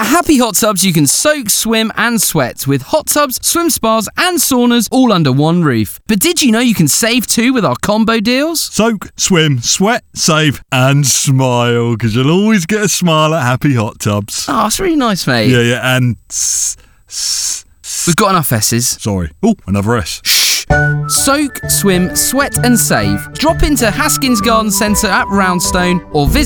At Happy Hot Tubs, you can soak, swim and sweat with hot tubs, swim spas and saunas all under one roof. But did you know you can save too with our combo deals? Soak, swim, sweat, save and smile, because you'll always get a smile at Happy Hot Tubs. Oh, that's really nice, mate. Yeah, and... We've got enough S's. Sorry. Oh, another S. Shh. Soak, swim, sweat and save. Drop into Haskins Garden Centre at Roundstone or visit